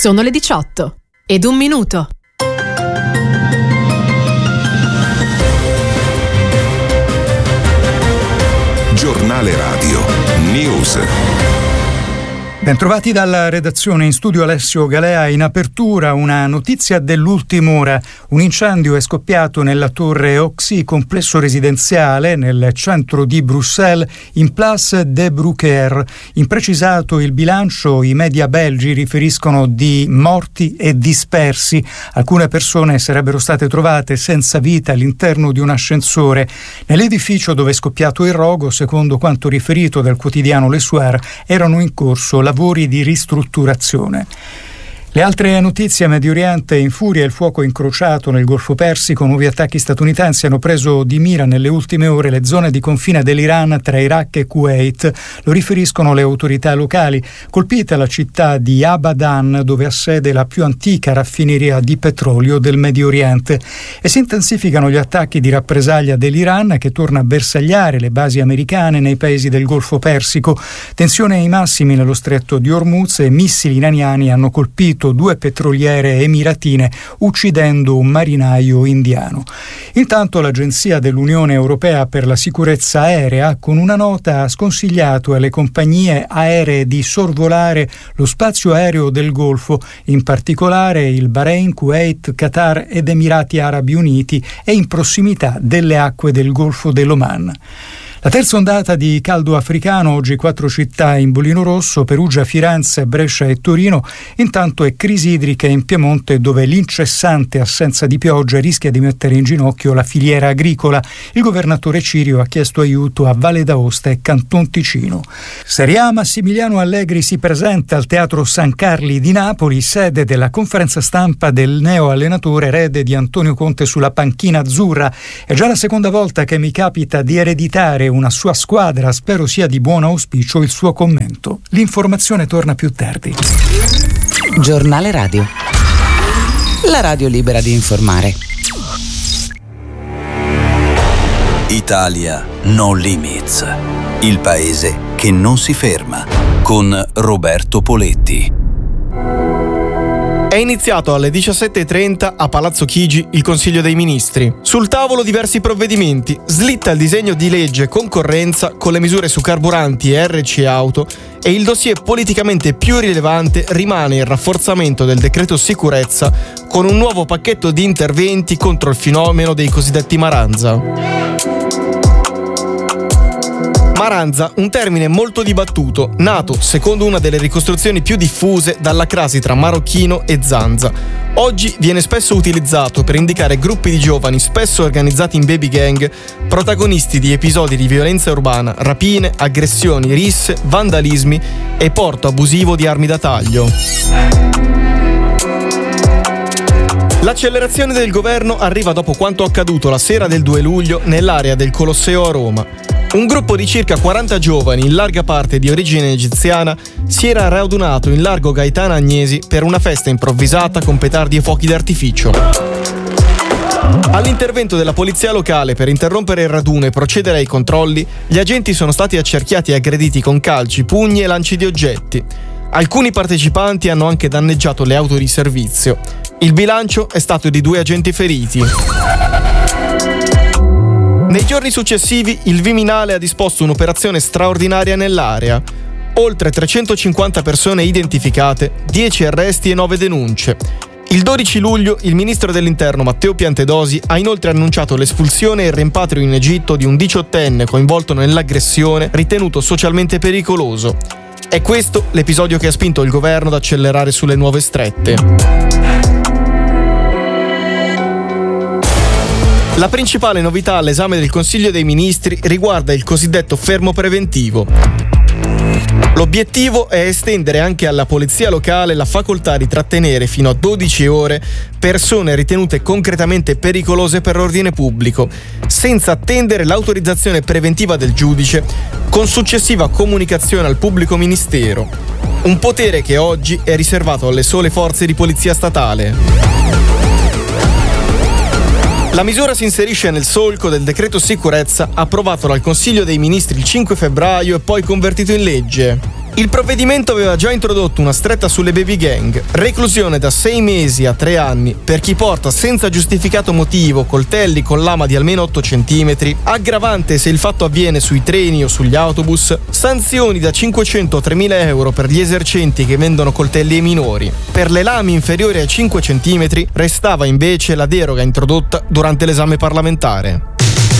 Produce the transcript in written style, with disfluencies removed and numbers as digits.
Sono le 18:01. Giornale Radio News. Bentrovati dalla redazione, in studio Alessio Galea. In apertura una notizia dell'ultima ora. Un incendio è scoppiato nella torre Oxy, complesso residenziale nel centro di Bruxelles, in Place de Brucker. Imprecisato il bilancio, i media belgi riferiscono di morti e dispersi. Alcune persone sarebbero state trovate senza vita all'interno di un ascensore. Nell'edificio dove è scoppiato il rogo, secondo quanto riferito dal quotidiano Le Soir, erano in corso lavori di ristrutturazione. Le altre notizie: Medio Oriente in furia, il fuoco incrociato nel Golfo Persico, nuovi attacchi statunitensi hanno preso di mira nelle ultime ore le zone di confine dell'Iran tra Iraq e Kuwait, lo riferiscono le autorità locali. Colpita la città di Abadan, dove ha sede la più antica raffineria di petrolio del Medio Oriente, e si intensificano gli attacchi di rappresaglia dell'Iran, che torna a bersagliare le basi americane nei paesi del Golfo Persico. Tensione ai massimi nello stretto di Hormuz e missili iraniani hanno colpito 2 petroliere emiratine, uccidendo un marinaio indiano. Intanto l'Agenzia dell'Unione Europea per la sicurezza aerea, con una nota, ha sconsigliato alle compagnie aeree di sorvolare lo spazio aereo del Golfo, in particolare il Bahrain, Kuwait, Qatar ed Emirati Arabi Uniti, e in prossimità delle acque del Golfo dell'Oman. La terza ondata di caldo africano, oggi 4 città in bollino rosso: Perugia, Firenze, Brescia e Torino. Intanto è crisi idrica in Piemonte, dove l'incessante assenza di pioggia rischia di mettere in ginocchio la filiera agricola. Il governatore Cirio ha chiesto aiuto a Valle d'Aosta e Canton Ticino. Serie A: Massimiliano Allegri si presenta al Teatro San Carli di Napoli, sede della conferenza stampa del neo allenatore erede di Antonio Conte sulla panchina azzurra. È già la seconda volta che mi capita di ereditare una sua squadra, spero sia di buon auspicio il suo commento. L'informazione torna più tardi. Giornale Radio, la radio libera di informare. Italia No Limits, il paese che non si ferma, con Roberto Poletti. È iniziato alle 17:30 a Palazzo Chigi il Consiglio dei Ministri. Sul tavolo diversi provvedimenti. Slitta il disegno di legge concorrenza con le misure su carburanti e RC auto, e il dossier politicamente più rilevante rimane il rafforzamento del decreto sicurezza con un nuovo pacchetto di interventi contro il fenomeno dei cosiddetti Maranza. Maranza, un termine molto dibattuto, nato, secondo una delle ricostruzioni più diffuse, dalla crasi tra marocchino e zanza. Oggi viene spesso utilizzato per indicare gruppi di giovani, spesso organizzati in baby gang, protagonisti di episodi di violenza urbana, rapine, aggressioni, risse, vandalismi e porto abusivo di armi da taglio. L'accelerazione del governo arriva dopo quanto accaduto la sera del 2 luglio nell'area del Colosseo a Roma. Un gruppo di circa 40 giovani, in larga parte di origine egiziana, si era radunato in largo Gaetano Agnesi per una festa improvvisata con petardi e fuochi d'artificio. All'intervento della polizia locale per interrompere il raduno e procedere ai controlli, gli agenti sono stati accerchiati e aggrediti con calci, pugni e lanci di oggetti. Alcuni partecipanti hanno anche danneggiato le auto di servizio. Il bilancio è stato di 2 agenti feriti. Nei giorni successivi il Viminale ha disposto un'operazione straordinaria nell'area. Oltre 350 persone identificate, 10 arresti e 9 denunce. Il 12 luglio il ministro dell'Interno Matteo Piantedosi ha inoltre annunciato l'espulsione e il rimpatrio in Egitto di un 18enne coinvolto nell'aggressione ritenuto socialmente pericoloso. È questo l'episodio che ha spinto il governo ad accelerare sulle nuove strette. La principale novità all'esame del Consiglio dei Ministri riguarda il cosiddetto fermo preventivo. L'obiettivo è estendere anche alla polizia locale la facoltà di trattenere fino a 12 ore persone ritenute concretamente pericolose per l'ordine pubblico, senza attendere l'autorizzazione preventiva del giudice, con successiva comunicazione al pubblico ministero. Un potere che oggi è riservato alle sole forze di polizia statale. La misura si inserisce nel solco del decreto sicurezza approvato dal Consiglio dei Ministri il 5 febbraio e poi convertito in legge. Il provvedimento aveva già introdotto una stretta sulle baby gang, reclusione da 6 mesi a 3 anni per chi porta senza giustificato motivo coltelli con lama di almeno 8 cm, aggravante se il fatto avviene sui treni o sugli autobus, sanzioni da 500 a 3.000 euro per gli esercenti che vendono coltelli ai minori. Per le lame inferiori ai 5 cm restava invece la deroga introdotta durante l'esame parlamentare.